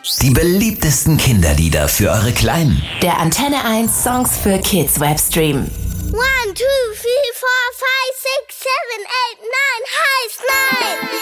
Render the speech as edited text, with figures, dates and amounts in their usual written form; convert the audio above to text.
Die beliebtesten Kinderlieder für eure Kleinen. Der Antenne 1 Songs für Kids Webstream. 1, 2, 3, 4, 5, 6, 7, 8, 9 heißt nein.